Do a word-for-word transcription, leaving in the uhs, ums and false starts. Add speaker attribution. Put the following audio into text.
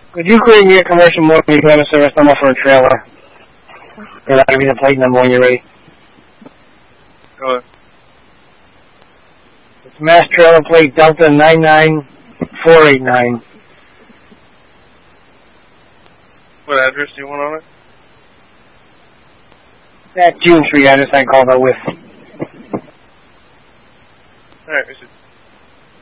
Speaker 1: Could you create me a commercial mode you can have a service number for a trailer? And I'll give you the plate number when you're ready.
Speaker 2: Go ahead.
Speaker 1: It's Mass Trailer Plate Delta nine nine four eight nine.
Speaker 2: What address do you want on it?
Speaker 1: That June Street address I called out with.
Speaker 2: Alright, is it